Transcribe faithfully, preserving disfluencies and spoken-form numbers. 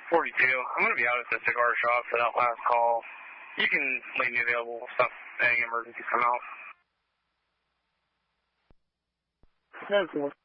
forty-two. I'm going to be out at the cigar shop for that last call. You can leave me available if any emergencies come out. ten four.